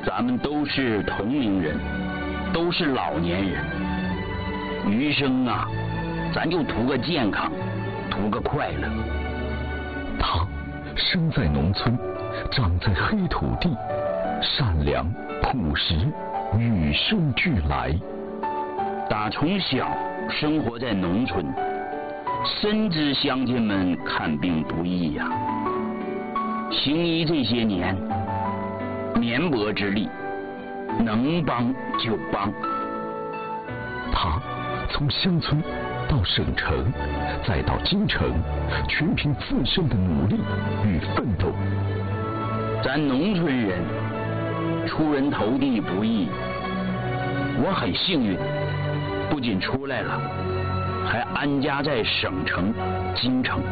咱们都是同龄人，都是老年人，余生啊，咱就图个健康，图个快乐。 他生在农村，长在黑土地，善良朴实，与生俱来。 打从小生活在农村，深知乡亲们看病不易呀。行医这些年，绵薄之力，能帮就帮。 他从乡村到省城，再到京城，全凭自身的努力与奋斗。 咱农村人出人头地不易，我很幸运，不仅出来了，还安家在省城、京城。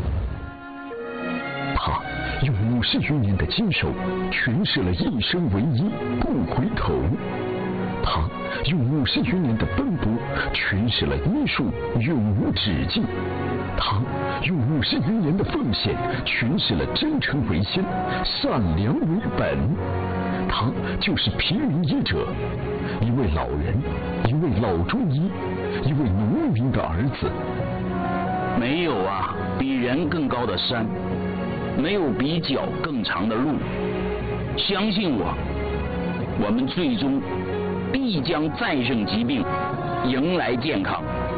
他用50余年的坚守，诠释了一生为一，不回头。他用50余年的奔波，诠释了医术永无止境。他用50余年的奉献，诠释了真诚为先，善良为本。他就是平民医者，一位老人，一位老中医，一位农民的儿子。 没有啊，比人更高的山，没有比脚更长的路。相信我，我们最终必将战胜疾病，迎来健康。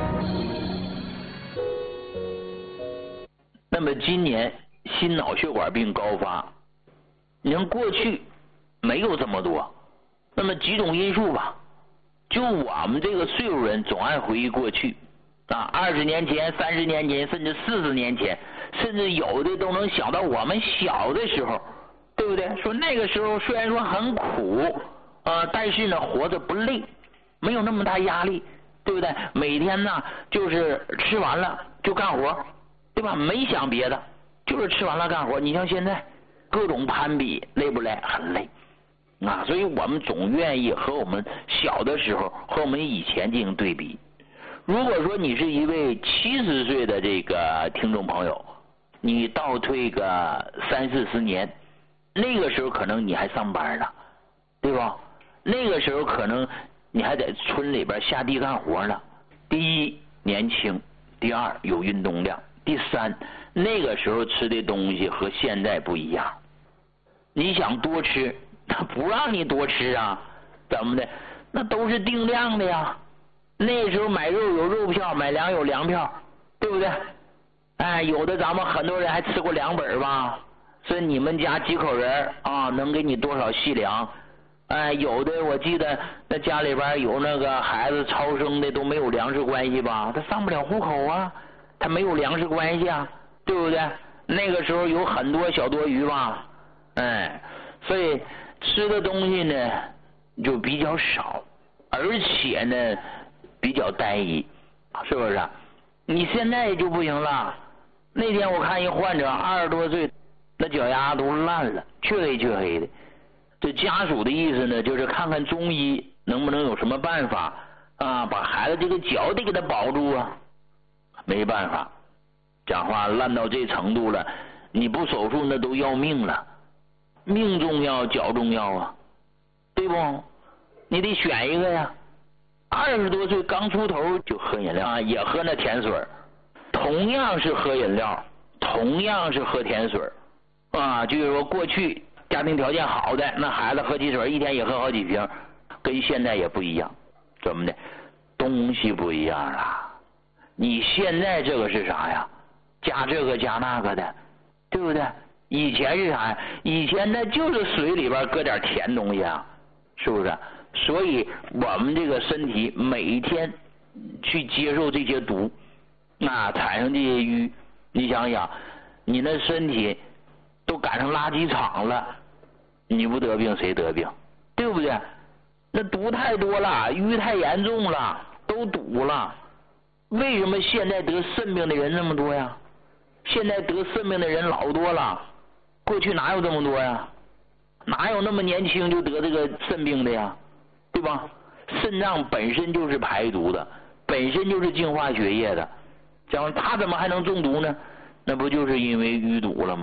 那么今年心脑血管病高发，你看过去没有这么多，那么几种因素吧，就我们这个岁数人总爱回忆过去啊，20年前、30年前，甚至40年前，甚至有的都能想到我们小的时候，对不对？说那个时候虽然说很苦但是呢活着不累，没有那么大压力，对不对？每天呢就是吃完了就干活，对吧？没想别的，就是吃完了干活。你像现在各种攀比，累不累？很累啊！所以我们总愿意和我们小的时候和我们以前进行对比。如果说你是一位70岁的这个听众朋友，你倒退个30-40年，那个时候可能你还上班呢，对吧？那个时候可能你还在村里边下地干活呢。第一，年轻；第二，有运动量；第三，那个时候吃的东西和现在不一样。你想多吃，他不让你多吃啊，怎么的？那都是定量的呀。那时候买肉有肉票，买粮有粮票，对不对？哎，有的咱们很多人还吃过粮本吧？所以你们家几口人啊，能给你多少细粮？哎，有的我记得那家里边有那个孩子超生的都没有粮食关系吧，他上不了户口啊，他没有粮食关系啊，对不对？那个时候有很多小多余吧，哎，所以吃的东西呢就比较少，而且呢比较单一，是不是？你现在就不行了。那天我看一患者20多岁，那脚丫都烂了，黢黑黢黑的。这家属的意思呢，就是看看中医能不能有什么办法啊，把孩子这个脚得给他保住啊。没办法，讲话烂到这程度了，你不手术那都要命了，命重要脚重要啊，对不？你得选一个呀。20多岁刚出头就喝饮料啊，也喝那甜水，同样是喝饮料，同样是喝甜水啊，就是说过去家庭条件好的那孩子喝汽水一天也喝好几瓶，跟现在也不一样。怎么的？东西不一样了。你现在这个是啥呀？加这个加那个的，对不对？以前是啥呀？以前那就是水里边搁点甜东西啊，是不是？所以我们这个身体每一天去接受这些毒产生这些瘀，你想想你那身体都赶上垃圾场了，你不得病谁得病，对不对？那毒太多了，瘀太严重了，都堵了。为什么现在得肾病的人那么多呀？现在得肾病的人老多了，过去哪有这么多呀？哪有那么年轻就得这个肾病的呀？对吧？肾脏本身就是排毒的，本身就是净化血液的，讲他怎么还能中毒呢？那不就是因为淤堵了吗？